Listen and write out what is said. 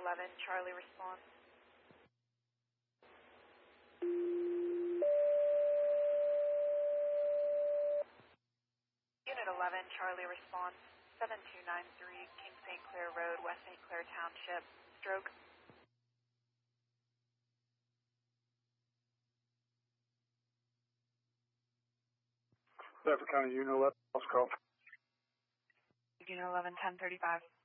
11, Charlie response. Unit 11, Charlie response. 7293 King St. Clair Road, West St. Clair Township. Stroke. Stafford County, Unit 11, let's call. Unit 11, 1035.